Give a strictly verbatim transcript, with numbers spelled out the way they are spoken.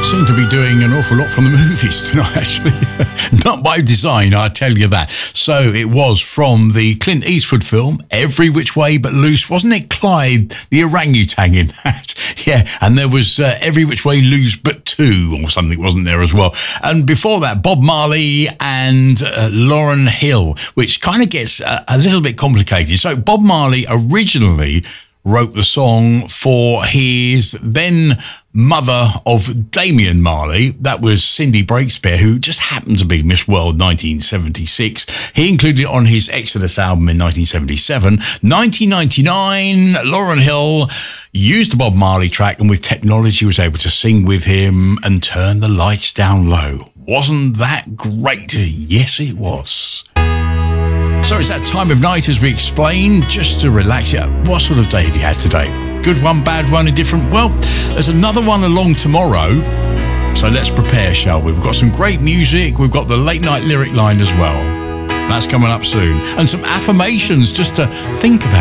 Seem to be doing an awful lot from the movies tonight, actually. Not by design, I tell you that. So it was from the Clint Eastwood film, Every Which Way But Loose. Wasn't it Clyde, the orangutan in that? Yeah, and there was uh, Every Which Way Loose But Two or something, wasn't there as well? And before that, Bob Marley and uh, Lauryn Hill, which kind of gets uh, a little bit complicated. So Bob Marley originally wrote the song for his then mother of Damian Marley. That was Cindy Breakspear, who just happened to be Miss World nineteen seventy-six. He included it on his Exodus album in nineteen seventy-seven. nineteen ninety-nine, Lauryn Hill used the Bob Marley track, and with technology was able to sing with him and turn the lights down low. Wasn't that great? Yes, it was. So it's that time of night, as we explained, just to relax you. What sort of day have you had today? Good one, bad one, indifferent? Well, there's another one along tomorrow, so let's prepare, shall we? We've got some great music. We've got the late night lyric line as well. That's coming up soon. And some affirmations just to think about.